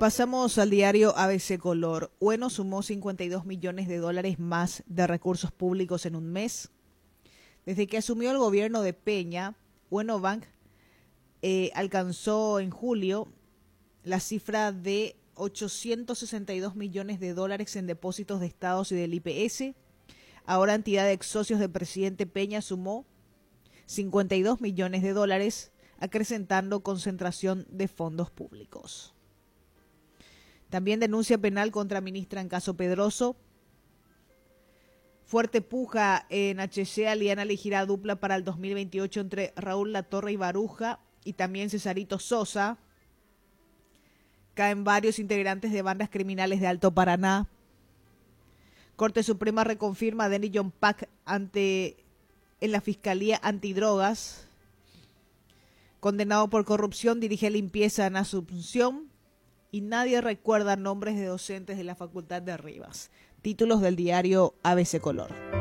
Pasamos al diario ABC Color. Bueno sumó 52 millones de dólares más de recursos públicos en un mes. Desde que asumió el gobierno de Peña, Bueno Bank alcanzó en julio la cifra de 862 millones de dólares en depósitos de estados y del IPS. Ahora entidad de ex socios del presidente Peña sumó 52 millones de dólares, acrecentando concentración de fondos públicos. También denuncia penal contra ministra en caso Pedroso. Fuerte puja en HC, Aliana elegirá dupla para el 2028 entre Raúl Latorre y Baruja y también Cesarito Sosa. Caen varios integrantes de bandas criminales de Alto Paraná. Corte Suprema reconfirma a Denny John Pac en la Fiscalía Antidrogas. Condenado por corrupción, dirige limpieza en Asunción. Y nadie recuerda nombres de docentes de la Facultad de Rivas. Títulos del diario ABC Color.